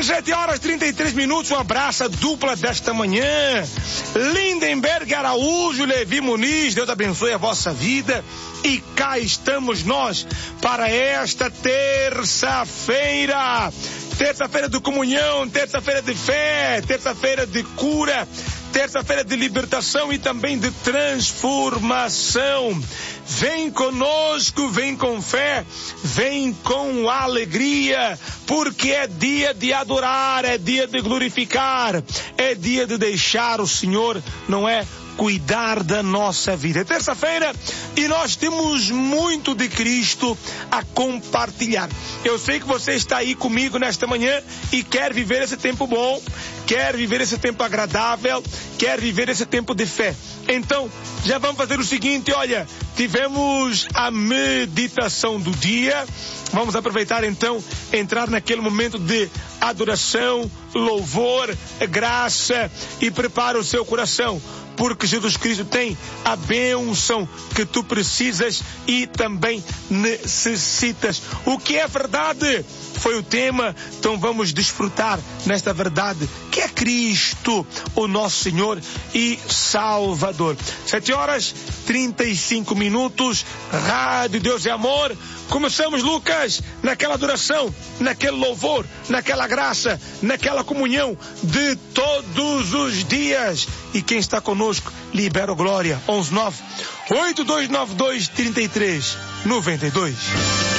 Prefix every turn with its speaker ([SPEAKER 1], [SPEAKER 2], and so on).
[SPEAKER 1] 7h33, um abraço dupla desta manhã. Lindenberg Araújo, Levi Muniz, Deus abençoe a vossa vida. E cá estamos nós para esta terça-feira. Terça-feira de comunhão, terça-feira de fé, terça-feira de cura, terça-feira de libertação e também de transformação. Vem conosco, vem com fé, vem com alegria, porque é dia de adorar, é dia de glorificar, é dia de deixar o Senhor, não é, cuidar da nossa vida. É terça-feira e nós temos muito de Cristo a compartilhar. Eu sei que você está aí comigo nesta manhã e quer viver esse tempo bom, quer viver esse tempo agradável, quer viver esse tempo de fé. Então, já vamos fazer o seguinte, olha, tivemos a meditação do dia, vamos aproveitar então, entrar naquele momento de adoração, louvor, graça e prepara o seu coração, porque Jesus Cristo tem a bênção que tu precisas e também necessitas. O que é verdade? Foi o tema, então vamos desfrutar nesta verdade, que é Cristo, o nosso Senhor e Salvador. 7h35, Rádio Deus é Amor. Começamos, Lucas, naquela adoração, naquele louvor, naquela graça, naquela comunhão de todos os dias. E quem está conosco, libera o glória. 119-8292-3392.